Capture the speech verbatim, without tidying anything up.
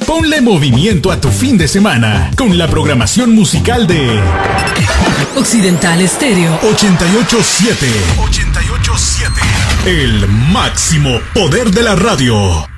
Ponle movimiento a tu fin de semana con la programación musical de Occidental Estéreo ochenta y ocho siete. ochenta y ocho siete. El máximo poder de la radio.